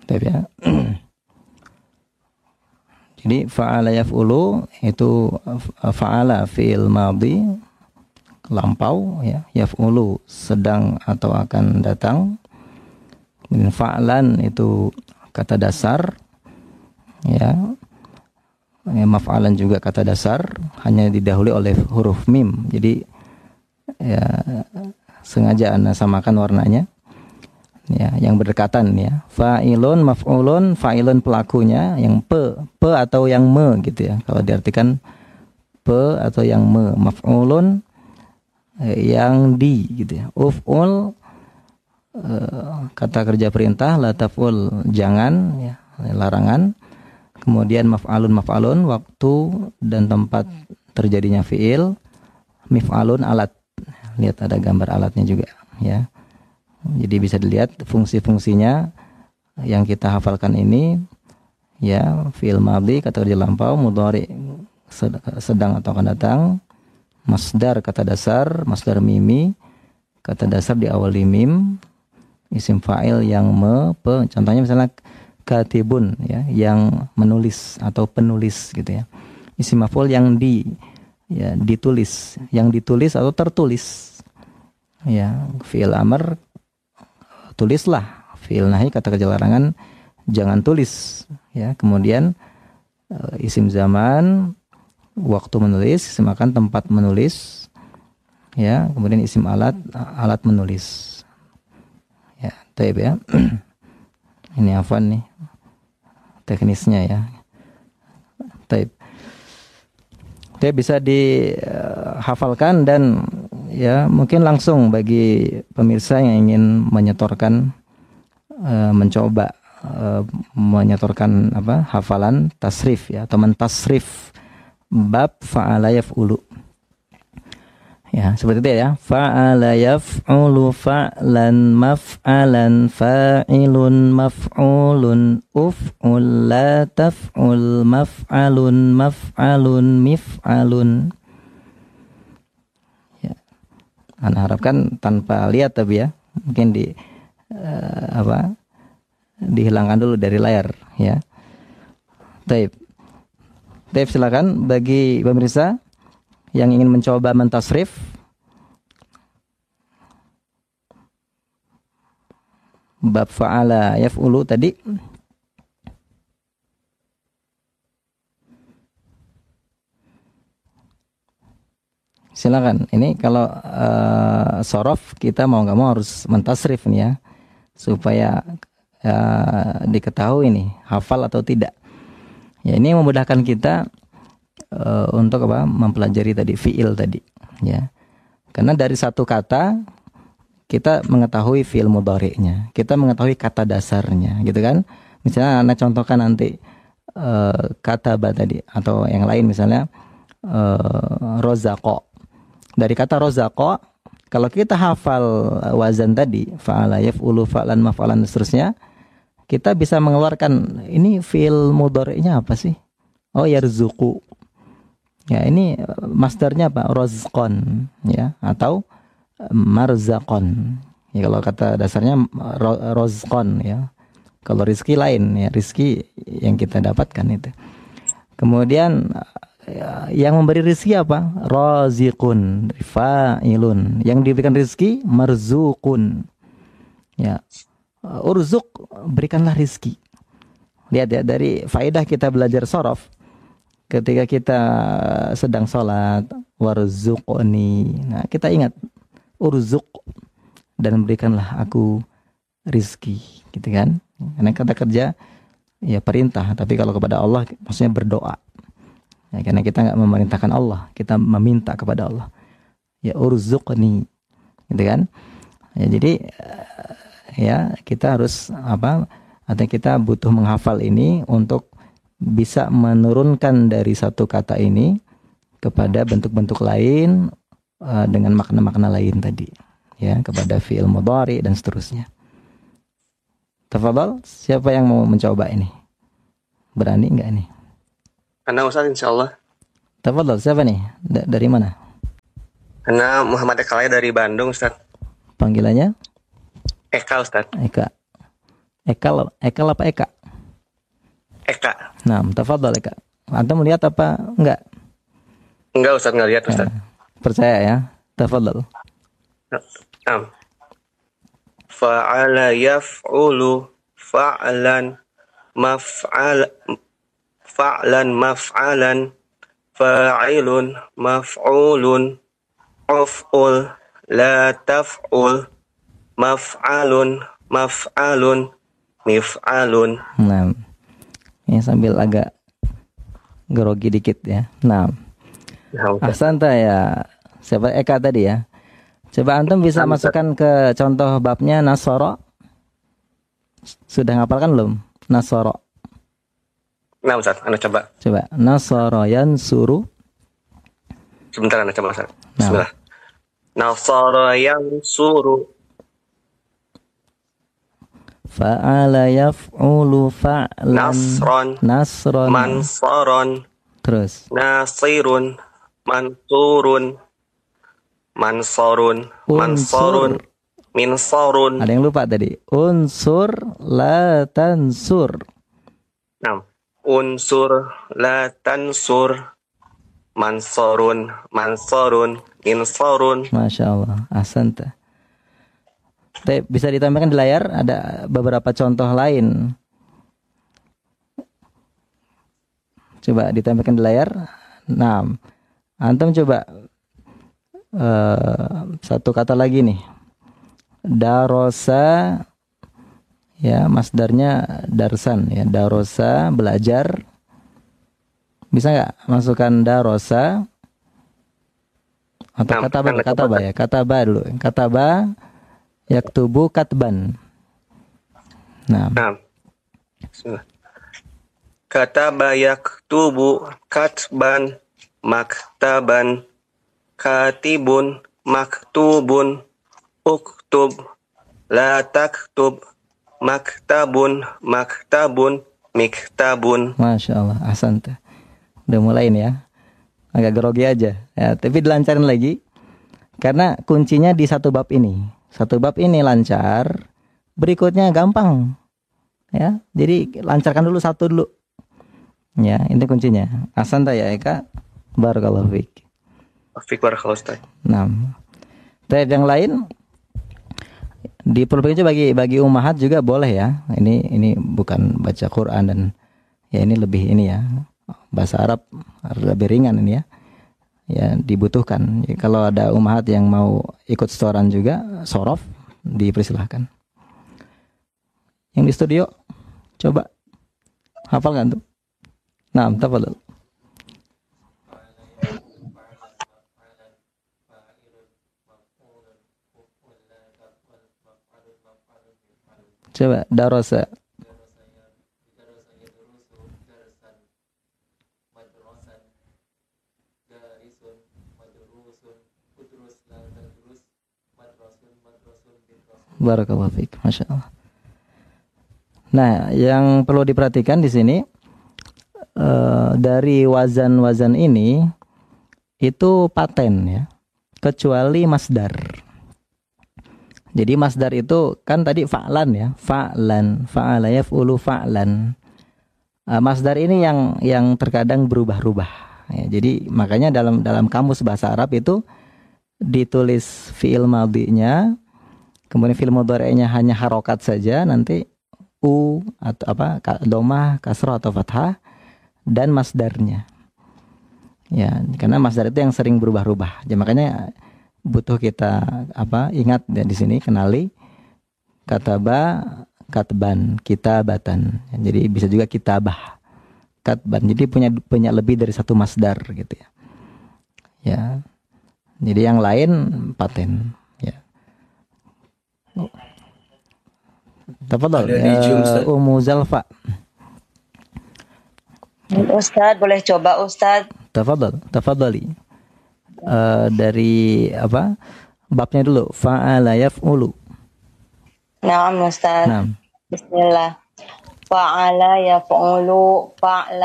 Tapi ya. Jadi fa'ala yaf'ulu itu fa'ala fi'il madhi lampau ya, yaf'ulu sedang atau akan datang. Kemudian fa'lan itu kata dasar ya. Maf'alan juga kata dasar, hanya didahului oleh huruf mim. Jadi ya sengaja Anda samakan warnanya. Ya, yang berdekatan ya. Fa'ilun, maf'ulun, fa'ilun pelakunya, yang pe atau yang me gitu ya. Kalau diartikan pe atau yang me, maf'ulun yang di gitu ya. Uf'ul kata kerja perintah, la taf'ul jangan ya, larangan. Kemudian maf'alun waktu dan tempat terjadinya fi'il. Mif'alun alat. Lihat ada gambar alatnya juga ya. Jadi bisa dilihat fungsi-fungsinya yang kita hafalkan ini ya, fi'il madhi kata kerja lampau, mudhari sedang atau akan datang, masdar kata dasar, masdar mimi kata dasar di awal mim, isim fa'il yang pe, contohnya misalnya katibun ya, yang menulis atau penulis gitu ya. Isim maf'ul yang ya, ditulis, yang ditulis atau tertulis. Ya, fi'il amr tulislah, fi'il nahi kata kerja larangan jangan tulis ya. Kemudian isim zaman waktu menulis, isim makan tempat menulis ya. Kemudian isim alat menulis ya. Taib ya. Ini afwan nih teknisnya ya. Taib bisa dihafalkan dan ya mungkin langsung bagi pemirsa yang ingin menyetorkan mencoba menyetorkan hafalan tasrif ya, atau mentasrif bab fa'ala yaf'ulu ya, seperti itu ya. Fa'ala yaf'ulu fa'lan maf'alan fa'ilun maf'ulun uf'ul la taf'ul maf'alun mif'alun. Anda harapkan tanpa lihat tapi ya, mungkin dihilangkan dulu dari layar ya. Taib silakan bagi pemirsa yang ingin mencoba mentasrif bab fa'ala yaf'ulu tadi. Silakan. Ini kalau sorof kita mau nggak mau harus mentasrif nih ya, supaya diketahui nih hafal atau tidak. Ya, ini memudahkan kita untuk mempelajari tadi fi'il tadi ya. Karena dari satu kata kita mengetahui fi'il mudhari'nya, kita mengetahui kata dasarnya gitu kan. Misalnya Anda contohkan nanti kataba tadi atau yang lain misalnya rozaqo. Dari kata rozaqo, kalau kita hafal wazan tadi, fa'ala yaf'ulu fa'lan maf'alan dan seterusnya, kita bisa mengeluarkan ini fi'il mudhari'nya apa sih? Oh, yarzuqu. Ya, ini masdarnya apa? Rozqon ya, atau marzaqon. Ya, kalau kata dasarnya rozqon ya. Kalau rizki lain ya, rizki yang kita dapatkan itu. Kemudian yang memberi rizki apa? Raziqun, fa'ilun. Yang diberikan rizki marzuqun. Ya. Urzuk, berikanlah rizki. Lihat ya, dari faedah kita belajar sorof, ketika kita sedang sholat, warzuqni. Nah, kita ingat urzuk, dan berikanlah aku rizki, gitu kan? Karena kata kerja ya perintah, tapi kalau kepada Allah maksudnya berdoa. Ya, karena kita nggak memerintahkan Allah, kita meminta kepada Allah. Ya urzuqni, gitu kan? Ya, jadi ya kita harus artinya kita butuh menghafal ini untuk bisa menurunkan dari satu kata ini kepada bentuk-bentuk lain dengan makna-makna lain tadi, ya, kepada fi'il mudhari dan seterusnya. Tafadhal, siapa yang mau mencoba ini? Berani nggak ini? Karena Ustaz, insyaallah. Tafadhal, siapa nih? Dari mana? Karena Muhammad Eka dari Bandung, Ustaz. Panggilannya? Eka, Ustaz. Eka. Ekal apa Eka? Eka. Nah, tafadhal Eka. Antum melihat apa enggak? Enggak Ustaz, enggak lihat Ustaz. Percaya ya. Tafadhal. Naam. Fa'ala yaf'ulu fa'lan maf'al fa'lan maf'alan fa'ilun maf'ulun uf'ul la taf'ul maf'alun maf'alun mif'alun. Nah, ini sambil agak grogi dikit ya. Nah, ahsanta ya. Siapa Eka tadi ya? Coba antum bisa masukkan ke contoh babnya Nasoro. Sudah ngapalkan belum? Nasoro. Nah Ustaz, Anda coba. Coba Nasoro yansuru. Sebentar Anda coba Ustaz. Nah. Bismillah. Nasara yansuru. Fa'ala yaf'ulu fa'lan. Nasron. Mansaron. Terus. Nasirun. Mansurun. Mansorun. Mansorun. Minsorun. Ada yang lupa tadi. Unsur la tansur. Nah. Unsur la tansur. Mansorun. Mansorun. Minsorun. Masya Allah. Ahsanta. Bisa ditambahkan di layar ada beberapa contoh lain. Coba ditambahkan di layar. Nah, antum coba satu kata lagi nih. Darosa, ya masdarnya darsan ya. Darosa belajar. Bisa nggak masukkan darosa atau kataba ya? Kataba dulu. Kataba yaktubu katban. Nah. Kataba yaktubu katban maktaban katibun maktubun uktub la taktub maktabun maktabun miktabun. Masya Allah, ahsanta. Udah mulai nih ya. Agak grogi aja ya, tapi dilancarin lagi karena kuncinya di satu bab ini. Satu bab ini lancar, berikutnya gampang ya. Jadi lancarkan dulu satu dulu ya, ini kuncinya. Ahsanta ya Eka. Barakallahu fiik. Barakallahu Ustaz. Nah, yang lain diperbaiki bagi ummahat juga boleh ya. Ini bukan baca Quran dan ya ini lebih ini ya. Bahasa Arab lebih ringan ini ya. Ya dibutuhkan. Jadi, kalau ada ummahat yang mau ikut setoran juga sorof dipersilahkan. Yang di studio coba hafal kan tuh? Nah, tafadhol. Coba darosa. Barakallahu fiik. Masya Allah. Nah, yang perlu diperhatikan di sini dari wazan-wazan ini itu paten ya, kecuali masdar. Jadi masdar itu kan tadi fa'lan ya, fa'lan, fa'ala yaf'ulu fa'lan. Masdar ini yang terkadang berubah-ubah. Ya, jadi makanya dalam kamus bahasa Arab itu ditulis fi'il madhinya, kemudian fi'il mudhari'nya hanya harokat saja, nanti u atau apa domah, kasrah atau fathah dan masdarnya. Ya, karena masdar itu yang sering berubah-ubah. Jadi makanya butuh kita ingat ya, di sini kenali kataba katban kitabatan. Jadi bisa juga kitabah katban. Jadi punya lebih dari satu masdar gitu ya. Ya. Jadi yang lain paten ya. Tafadhol Ummu Zalfa. Ustaz, boleh coba Ustaz? Tafadhali. Dari babnya dulu, fa'ala yaf'ulu. Naam Ustaz. Naam. Bismillah. Fa'ala yaf'ulu fa'la